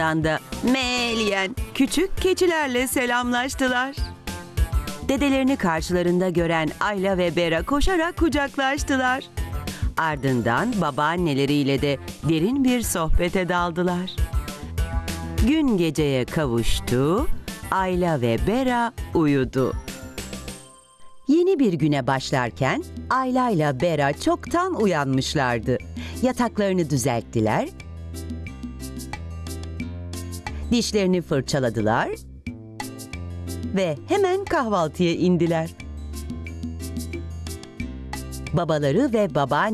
anda meğleyen küçük keçilerle selamlaştılar. Dedelerini karşılarında gören Ayla ve Bera koşarak kucaklaştılar. Ardından babaanneleriyle de derin bir sohbete daldılar. Gün geceye kavuştu, Ayla ve Bera uyudu. Yeni bir güne başlarken Ayla ile Bera çoktan uyanmışlardı. Yataklarını düzelttiler, dişlerini fırçaladılar ve hemen kahvaltıya indiler. Babaları ve babaanneleri